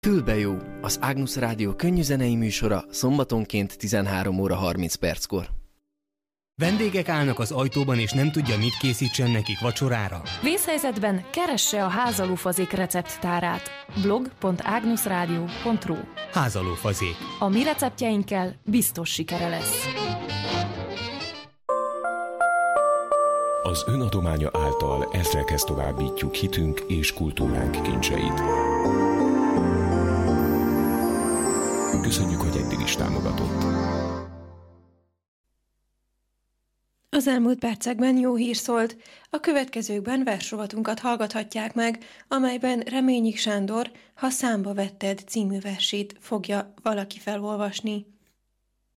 Fülbe jó, az Ágnusz Rádió könnyűzenei műsora szombatonként 13 óra 30 perckor. Vendégek állnak az ajtóban, és nem tudja, mit készítsen nekik vacsorára? Vészhelyzetben keresse a házalófazék recepttárát. blog.agnusradio.ru. Házalófazék. A mi receptjeinkkel biztos sikere lesz. Az önadománya által ezrekhez továbbítjuk hitünk és kultúránk kincseit. Köszönjük, hogy eddig is támogatott. Az elmúlt percekben jó hír szólt. A következőkben versrovatunkat hallgathatják meg, amelyben Reményik Sándor Ha számba vetted című versét fogja valaki felolvasni.